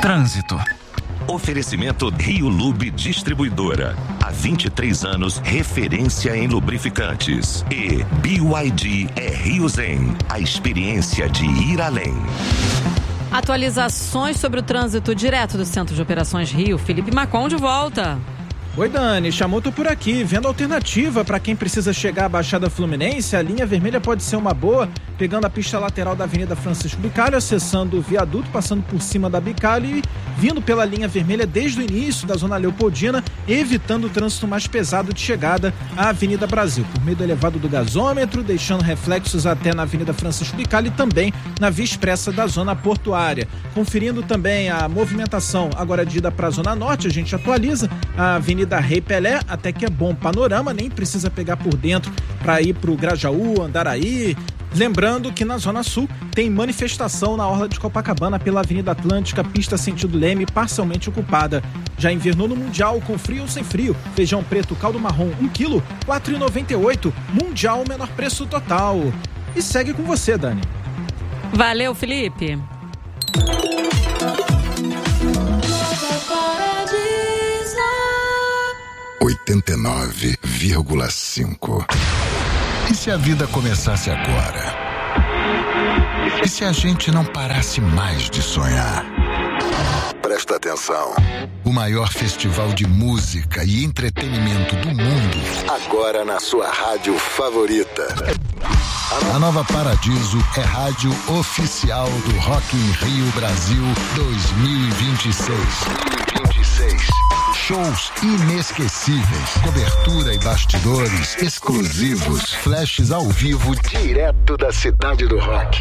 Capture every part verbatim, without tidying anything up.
Trânsito. Oferecimento Rio Lube Distribuidora. Há vinte e três anos, referência em lubrificantes. E B Y D é Rio Zen, a experiência de ir além. Atualizações sobre o trânsito direto do Centro de Operações Rio. Felipe Macon de volta. Oi, Dani, Chamoto por aqui. Vendo alternativa para quem precisa chegar à Baixada Fluminense, a linha vermelha pode ser uma boa, pegando a pista lateral da Avenida Francisco Bicalho, acessando o viaduto, passando por cima da Bicalho e vindo pela linha vermelha desde o início da Zona Leopoldina, evitando o trânsito mais pesado de chegada à Avenida Brasil, por meio do elevado do gasômetro, deixando reflexos até na Avenida Francisco Bicalho e também na Via Expressa da Zona Portuária. Conferindo também a movimentação agora de ida para a Zona Norte, a gente atualiza a Avenida da Rei Pelé, até que é bom panorama, nem precisa pegar por dentro para ir para o Grajaú, Andaraí. Lembrando que na Zona Sul tem manifestação na Orla de Copacabana pela Avenida Atlântica, pista sentido Leme, parcialmente ocupada. Já invernou no Mundial, com frio ou sem frio. Feijão preto, caldo marrom, um quilo, quatro reais e noventa e oito centavos. Mundial, menor preço total. E segue com você, Dani. Valeu, Felipe. oitenta e nove vírgula cinco. E se a vida começasse agora? E se a gente não parasse mais de sonhar? Presta atenção. O maior festival de música e entretenimento do mundo, agora na sua rádio favorita. A Nova Paradiso é rádio oficial do Rock in Rio Brasil dois mil e vinte e seis. dois mil e vinte e seis. Shows inesquecíveis, cobertura e bastidores exclusivos, flashes ao vivo direto da cidade do rock.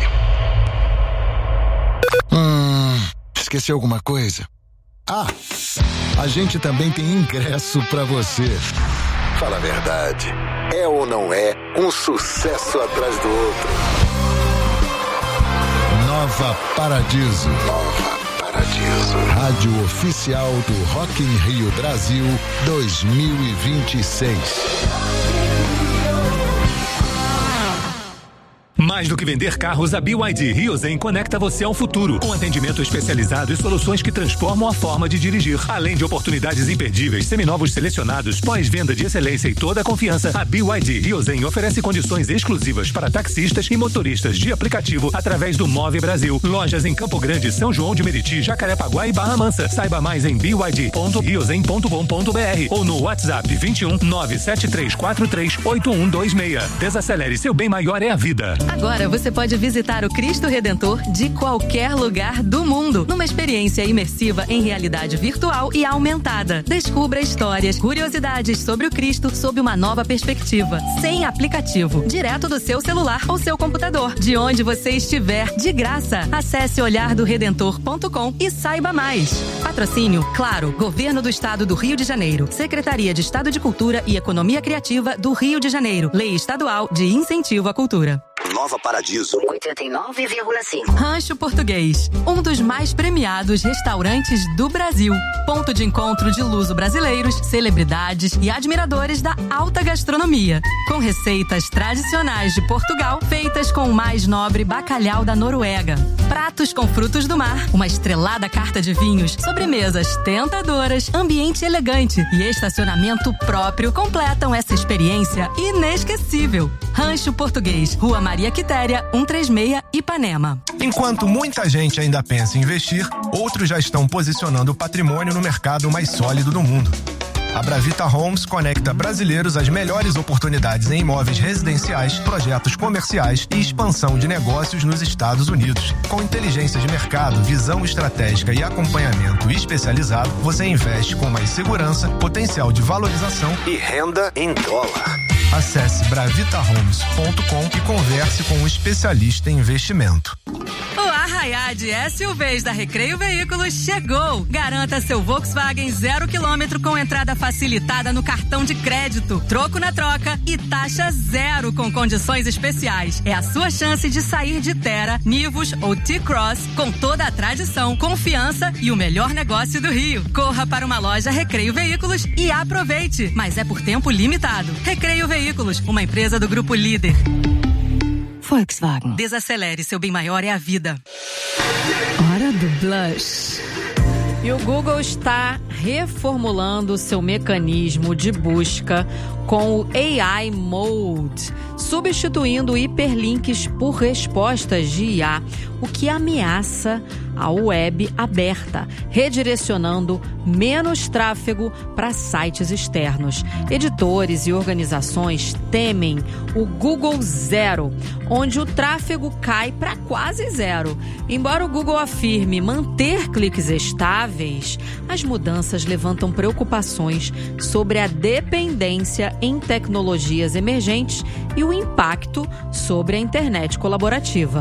Hum, esqueci alguma coisa? Ah, a gente também tem ingresso pra você. Fala a verdade, é ou não é um sucesso atrás do outro? Nova Paradiso. Nova Paradiso. Rádio oficial do Rock in Rio Brasil dois mil e vinte e seis. Mais do que vender carros, a B Y D Rio Zen conecta você ao futuro. Um atendimento especializado e soluções que transformam a forma de dirigir. Além de oportunidades imperdíveis, seminovos selecionados, pós-venda de excelência e toda a confiança, a B Y D Rio Zen oferece condições exclusivas para taxistas e motoristas de aplicativo através do Move Brasil. Lojas em Campo Grande, São João de Meriti, Jacarepaguá e Barra Mansa. Saiba mais em b y d ponto rio zen ponto com ponto b r ou no WhatsApp vinte e um, nove sete três quatro três, oito um dois seis. Desacelere, seu bem maior é a vida. Agora você pode visitar o Cristo Redentor de qualquer lugar do mundo, numa experiência imersiva em realidade virtual e aumentada. Descubra histórias, curiosidades sobre o Cristo sob uma nova perspectiva, sem aplicativo, direto do seu celular ou seu computador, de onde você estiver, de graça. Acesse olhar do redentor ponto com e saiba mais. Patrocínio, claro, Governo do Estado do Rio de Janeiro, Secretaria de Estado de Cultura e Economia Criativa do Rio de Janeiro, Lei Estadual de Incentivo à Cultura. Nova Paradiso oitenta e nove vírgula cinco. Rancho Português, um dos mais premiados restaurantes do Brasil. Ponto de encontro de luso-brasileiros, celebridades e admiradores da alta gastronomia. Com receitas tradicionais de Portugal, feitas com o mais nobre bacalhau da Noruega. Pratos com frutos do mar, uma estrelada carta de vinhos, sobremesas tentadoras, ambiente elegante e estacionamento próprio completam essa experiência inesquecível. Rancho Português, Rua Maria Quitéria, cento e trinta e seis, Ipanema. Enquanto muita gente ainda pensa em investir, outros já estão posicionando o patrimônio no mercado mais sólido do mundo. A Bravita Homes conecta brasileiros às melhores oportunidades em imóveis residenciais, projetos comerciais e expansão de negócios nos Estados Unidos. Com inteligência de mercado, visão estratégica e acompanhamento especializado, você investe com mais segurança, potencial de valorização e renda em dólar. Acesse bravita homes ponto com e converse com um especialista em investimento. O Arraiá de S U Vs da Recreio Veículos chegou! Garanta seu Volkswagen zero quilômetro com entrada facilitada no cartão de crédito, troco na troca e taxa zero com condições especiais. É a sua chance de sair de Terra, Nivus ou T-Cross com toda a tradição, confiança e o melhor negócio do Rio. Corra para uma loja Recreio Veículos e aproveite, mas é por tempo limitado. Recreio Veículos, uma empresa do Grupo Líder. Volkswagen. Desacelere, seu bem maior é a vida. Hora do blush. E o Google está reformulando seu mecanismo de busca com o A I Mode, substituindo hiperlinks por respostas de I A, o que ameaça a web aberta, redirecionando menos tráfego para sites externos. Editores e organizações temem o Google Zero, onde o tráfego cai para quase zero. Embora o Google afirme manter cliques estáveis, as mudanças levantam preocupações sobre a dependência em tecnologias emergentes e o impacto sobre a internet colaborativa.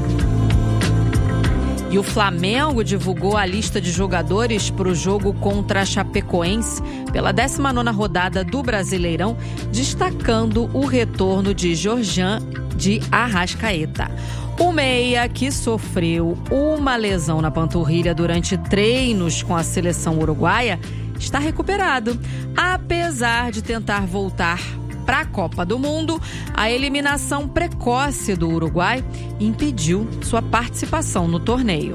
E o Flamengo divulgou a lista de jogadores para o jogo contra a Chapecoense pela décima nona rodada do Brasileirão, destacando o retorno de Georgian de Arrascaeta. O meia, que sofreu uma lesão na panturrilha durante treinos com a seleção uruguaia, está recuperado, apesar de tentar voltar para a Copa do Mundo. A eliminação precoce do Uruguai impediu sua participação no torneio.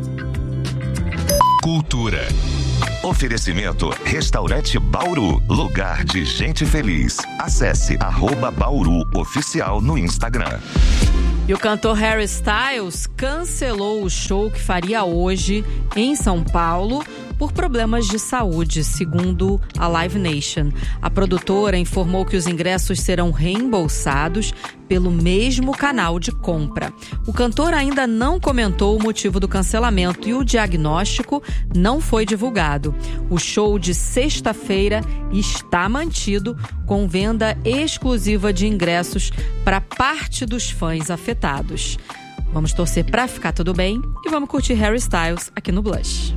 Cultura. Oferecimento Restaurante Bauru, lugar de gente feliz. Acesse arroba Bauru Oficial no Instagram. E o cantor Harry Styles cancelou o show que faria hoje em São Paulo por problemas de saúde, segundo a Live Nation. A produtora informou que os ingressos serão reembolsados pelo mesmo canal de compra. O cantor ainda não comentou o motivo do cancelamento e o diagnóstico não foi divulgado. O show de sexta-feira está mantido, com venda exclusiva de ingressos para parte dos fãs afetados. Vamos torcer para ficar tudo bem e vamos curtir Harry Styles aqui no Blush.